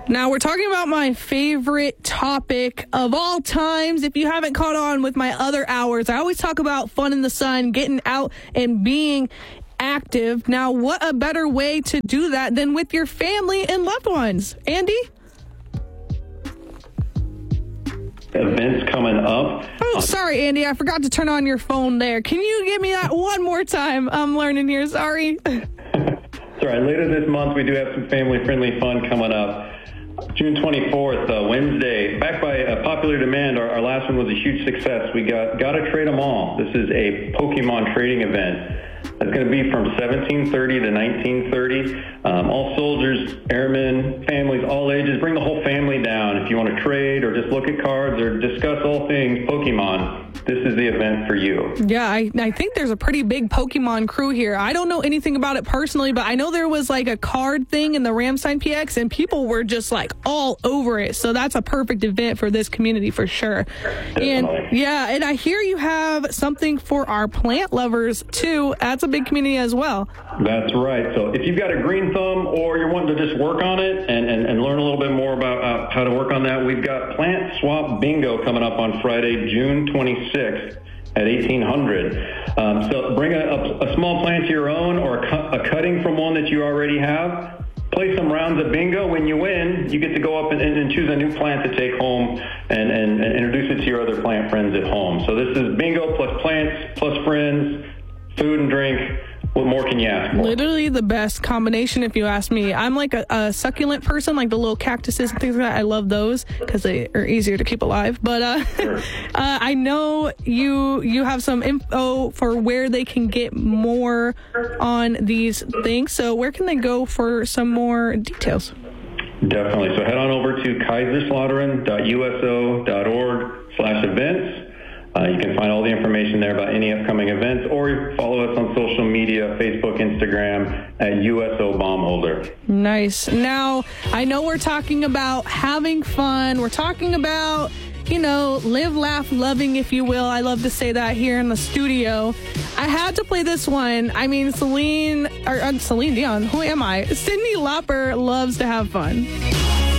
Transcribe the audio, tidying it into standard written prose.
Now, we're talking about my favorite topic of all times. If you haven't caught on with my other hours, I always talk about fun in the sun, getting out and being active. Now, what a better way to do that than with your family and loved ones? Andy? Events coming up. Oh, sorry, Andy. I forgot to turn on your phone there. Can you give me that one more time? I'm learning here. Sorry. That's all right. Later this month, we do have some family-friendly fun coming up. June 24th, Wednesday, backed by popular demand, our last one was a huge success. We got Gotta Trade 'Em All. This is a Pokemon trading event. It's going to be from 1730 to 1930. All soldiers, airmen, families, all ages. Bring the whole family down if you want to trade or just look at cards or discuss all things Pokemon. This is the event for you. Yeah, I think there's a pretty big Pokemon crew here. I don't know anything about it personally, but I know there was like a card thing in the Ramstein PX, and people were just like all over it. So that's a perfect event for this community for sure. Definitely. And I hear you have something for our plant lovers too. That's a big community as well. That's right. So if you've got a green thumb or you're wanting to just work on it and learn a little bit more about how to work on that, we've got Plant Swap Bingo coming up on Friday, June 26th at 1800. So bring a small plant to your own or a cutting from one that you already have. Play some rounds of bingo. When you win, you get to go up and choose a new plant to take home and introduce it to your other plant friends at home. So this is bingo plus plants plus friends, food and drink. What more can you ask for? Literally the best combination, if you ask me. I'm like a succulent person, like the little cactuses and things like that. I love those because they are easier to keep alive. But Sure. I know you have some info for where they can get more on these things. So where can they go for some more details? Definitely. So head on over to kaiserslautern.uso.org/events. You can find all the information there about any upcoming events, or follow us on social media, Facebook, Instagram, at USO Bombholder. Nice. Now, I know we're talking about having fun. We're talking about, live, laugh, loving, if you will. I love to say that here in the studio. I had to play this one. I mean, Celine Dion, who am I? Cyndi Lauper loves to have fun.